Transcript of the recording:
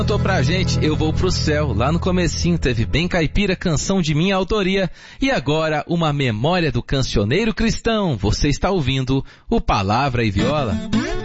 Contou pra gente Eu Vou Pro Céu. Lá no comecinho teve Bem Caipira, canção de minha autoria. E agora uma memória do cancioneiro cristão. Você está ouvindo o Palavra e Viola.